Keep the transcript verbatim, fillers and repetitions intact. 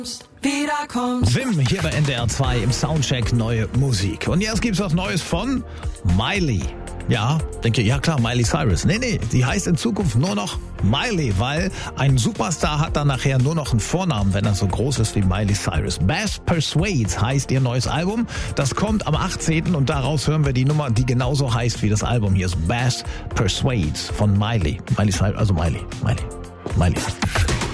wiederkommst. Wim hier bei N D R zwei im Soundcheck neue Musik. Und jetzt gibt's was Neues von Miley. Ja, denke, ja klar, Miley Cyrus. Nee, nee, die heißt in Zukunft nur noch Miley, weil ein Superstar hat dann nachher nur noch einen Vornamen, wenn er so groß ist wie Miley Cyrus. Bass Persuades heißt ihr neues Album. Das kommt am achtzehnten und daraus hören wir die Nummer, die genauso heißt wie das Album. Hier ist Bass Persuades von Miley. Miley Cyrus, also Miley, Miley, Miley.